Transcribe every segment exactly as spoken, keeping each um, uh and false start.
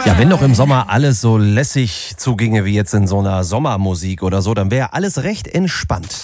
Ja, wenn doch im Sommer alles so lässig zuginge wie jetzt in so einer Sommermusik oder so, dann wäre alles recht entspannt.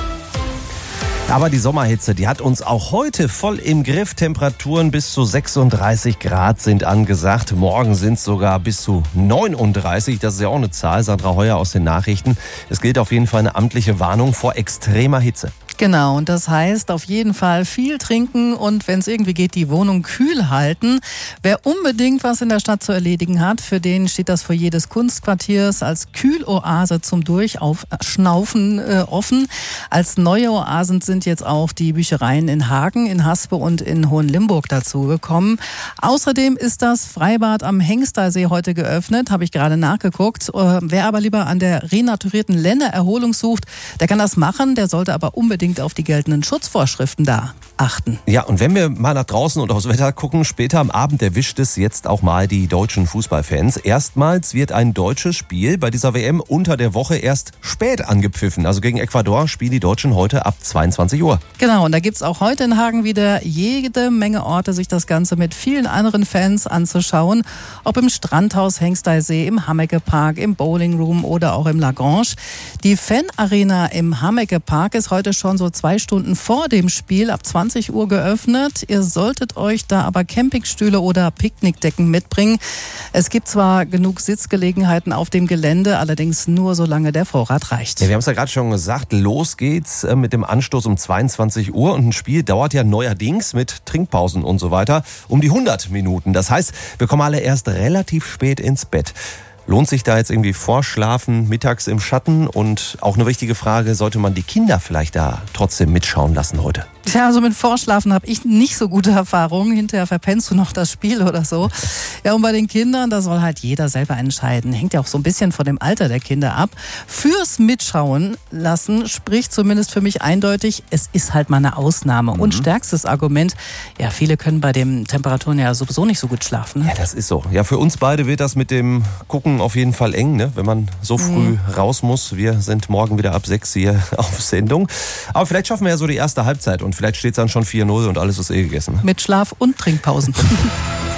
Aber die Sommerhitze, die hat uns auch heute voll im Griff. Temperaturen bis zu sechsunddreißig Grad sind angesagt. Morgen sind es sogar bis zu neununddreißig. Das ist ja auch eine Zahl. Sandra Heuer aus den Nachrichten. Es gilt auf jeden Fall eine amtliche Warnung vor extremer Hitze. Genau, und das heißt auf jeden Fall viel trinken und wenn es irgendwie geht, die Wohnung kühl halten. Wer unbedingt was in der Stadt zu erledigen hat, für den steht das Foyer des Kunstquartiers als Kühloase zum Durchaufschnaufen äh, offen. Als neue Oasen sind jetzt auch die Büchereien in Hagen, in Haspe und in Hohenlimburg dazugekommen. Außerdem ist das Freibad am Hengstersee heute geöffnet, habe ich gerade nachgeguckt. Äh, wer aber lieber an der renaturierten Lenne Erholung sucht, der kann das machen, der sollte aber unbedingt auf die geltenden Schutzvorschriften da achten. Ja, und wenn wir mal nach draußen und aufs Wetter gucken, später am Abend erwischt es jetzt auch mal die deutschen Fußballfans. Erstmals wird ein deutsches Spiel bei dieser W M unter der Woche erst spät angepfiffen. Also gegen Ecuador spielen die Deutschen heute ab zweiundzwanzig Uhr. Genau, und da gibt es auch heute in Hagen wieder jede Menge Orte, sich das Ganze mit vielen anderen Fans anzuschauen. Ob im Strandhaus Hengsteysee, im Hammeke Park, im Bowling Room oder auch im Lagrange. Die Fanarena im Hammeke Park ist heute schon so zwei Stunden vor dem Spiel ab zwanzig Uhr geöffnet. Ihr solltet euch da aber Campingstühle oder Picknickdecken mitbringen. Es gibt zwar genug Sitzgelegenheiten auf dem Gelände, allerdings nur solange der Vorrat reicht. Ja, wir haben es ja gerade schon gesagt, los geht's mit dem Anstoß um zweiundzwanzig Uhr und ein Spiel dauert ja neuerdings mit Trinkpausen und so weiter um die hundert Minuten. Das heißt, wir kommen alle erst relativ spät ins Bett. Lohnt sich da jetzt irgendwie Vorschlafen mittags im Schatten? Und auch eine wichtige Frage, sollte man die Kinder vielleicht da trotzdem mitschauen lassen heute? Ja, also mit Vorschlafen habe ich nicht so gute Erfahrungen. Hinterher verpennst du noch das Spiel oder so. Ja, und bei den Kindern, da soll halt jeder selber entscheiden. Hängt ja auch so ein bisschen von dem Alter der Kinder ab. Fürs Mitschauen lassen spricht zumindest für mich eindeutig, es ist halt mal eine Ausnahme. Mhm. Und stärkstes Argument, ja, viele können bei den Temperaturen ja sowieso nicht so gut schlafen. Ne? Ja, das ist so. Ja, für uns beide wird das mit dem Gucken auf jeden Fall eng, ne? Wenn man so früh mhm. raus muss. Wir sind morgen wieder ab sechs hier auf Sendung. Aber vielleicht schaffen wir ja so die erste Halbzeit und vielleicht steht es dann schon vier null und alles ist eh gegessen. Mit Schlaf- und Trinkpausen.